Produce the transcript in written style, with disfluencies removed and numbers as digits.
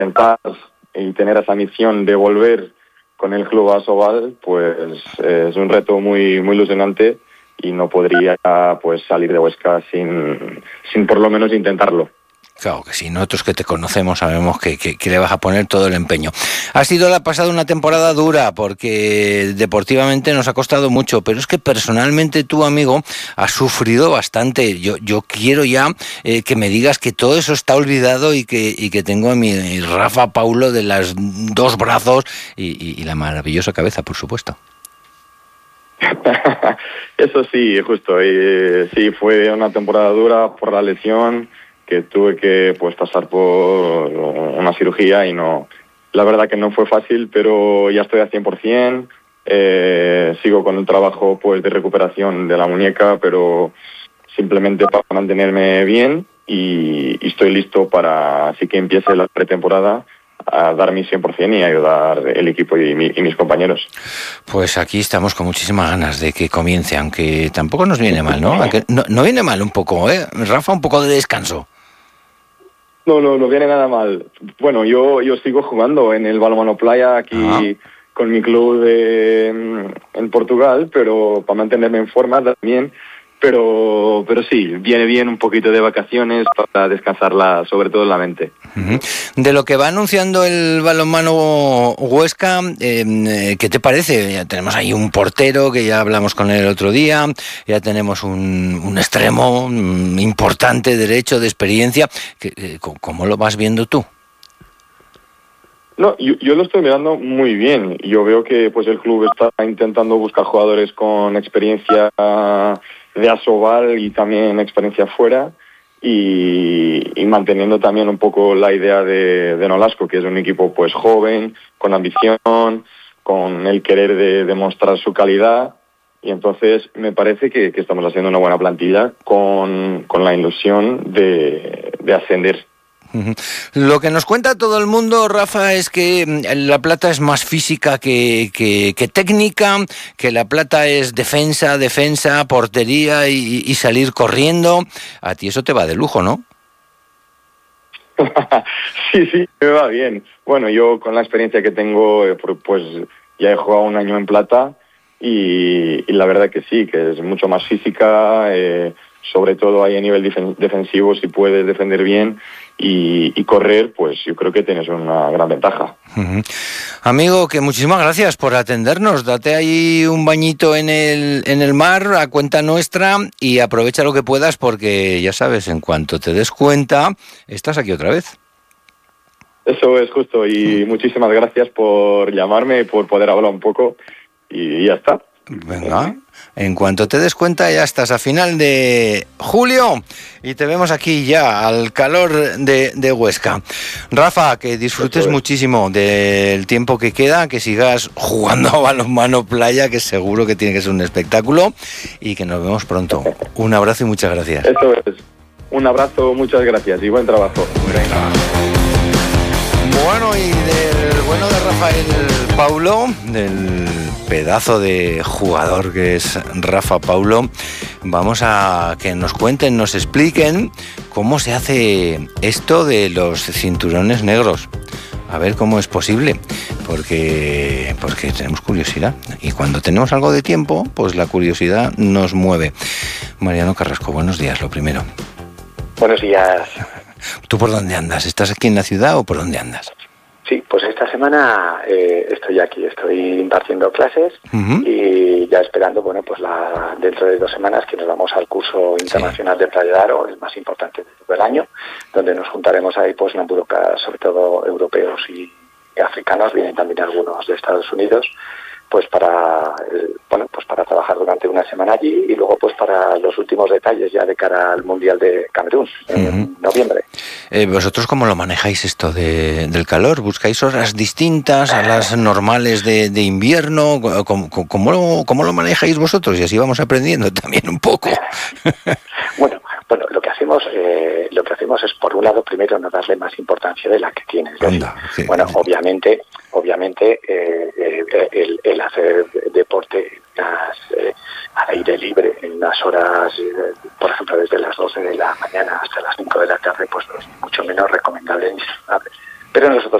intentar y tener esa misión de volver con el club Asobal, pues es un reto muy, muy ilusionante y no podría pues salir de Huesca sin por lo menos intentarlo. Claro que sí, nosotros que te conocemos sabemos que le vas a poner todo el empeño. Ha pasado una temporada dura porque deportivamente nos ha costado mucho, pero es que personalmente tú, amigo, has sufrido bastante. Yo quiero ya que me digas que todo eso está olvidado y que tengo a mi Rafa Paulo de los dos brazos y la maravillosa cabeza, por supuesto. Eso sí, justo. Sí, fue una temporada dura por la lesión, que tuve que pues pasar por una cirugía y no, la verdad que no fue fácil, pero ya estoy al 100%, sigo con el trabajo pues de recuperación de la muñeca, pero simplemente para mantenerme bien y estoy listo para, así que empiece la pretemporada, a dar mi 100% y ayudar el equipo y mis compañeros. Pues aquí estamos con muchísimas ganas de que comience, aunque tampoco nos viene mal, ¿no? Aunque no viene mal un poco, Rafa, un poco de descanso. No viene nada mal. Bueno, yo sigo jugando en el balonmano playa aquí con mi club en Portugal, pero para mantenerme en forma también. Pero sí, viene bien un poquito de vacaciones para descansarla, sobre todo la mente. Uh-huh. De lo que va anunciando el balonmano Huesca, ¿qué te parece? Ya tenemos ahí un portero que ya hablamos con él el otro día, ya tenemos un extremo importante, derecho, de experiencia. ¿Cómo lo vas viendo tú? No, yo lo estoy mirando muy bien. Yo veo que pues el club está intentando buscar jugadores con experiencia de Asobal y también experiencia fuera y manteniendo también un poco la idea de Nolasco, que es un equipo pues joven, con ambición, con el querer de demostrar su calidad, y entonces me parece que estamos haciendo una buena plantilla con la ilusión de ascender. Lo que nos cuenta todo el mundo, Rafa, es que la Plata es más física que técnica, que la Plata es defensa, portería y salir corriendo. A ti eso te va de lujo, ¿no? Sí, me va bien. Bueno, yo con la experiencia que tengo, pues ya he jugado un año en Plata y la verdad que sí, que es mucho más física, sobre todo ahí a nivel defensivo, si puedes defender bien y correr, pues yo creo que tienes una gran ventaja. Uh-huh. Amigo, que muchísimas gracias por atendernos. Date ahí un bañito en el mar a cuenta nuestra y aprovecha lo que puedas porque ya sabes, en cuanto te des cuenta, estás aquí otra vez. Eso es justo y muchísimas gracias por llamarme y por poder hablar un poco y ya está. Venga, en cuanto te des cuenta ya estás a final de julio y te vemos aquí ya al calor de Huesca. Rafa, que disfrutes muchísimo del tiempo que queda, que sigas jugando a balonmano playa, que seguro que tiene que ser un espectáculo y que nos vemos pronto. Un abrazo y muchas gracias. Eso es. Un abrazo, muchas gracias y buen trabajo. Buen trabajo. Bueno, y del bueno de Rafael Paulo, del pedazo de jugador que es Rafa Paulo, vamos a que nos cuenten, nos expliquen cómo se hace esto de los cinturones negros. A ver cómo es posible, porque tenemos curiosidad. Y cuando tenemos algo de tiempo, pues la curiosidad nos mueve. Mariano Carrasco, buenos días, lo primero. Buenos días. ¿Tú por dónde andas? ¿Estás aquí en la ciudad o por dónde andas? Sí, pues esta semana estoy aquí, estoy impartiendo clases y ya esperando, bueno, pues dentro de 2 semanas que nos vamos al curso internacional de Playa de Aro, el más importante de todo el año, donde nos juntaremos ahí pues namburokas, sobre todo europeos y africanos, vienen también algunos de Estados Unidos, pues para trabajar durante una semana allí y luego pues para los últimos detalles ya de cara al Mundial de Camerún en noviembre. ¿Vosotros cómo lo manejáis esto del calor? ¿Buscáis horas distintas a las normales de invierno? ¿Cómo lo manejáis vosotros? Y así vamos aprendiendo también un poco. Bueno, lo que hacemos es, por un lado, primero no darle más importancia de la que tiene. Sí. Bueno, obviamente el hacer deporte al aire libre en unas horas, por ejemplo, desde las 12 de la mañana hasta las 5 de la tarde, pues no es mucho menos recomendable ni saludable. Pero nosotros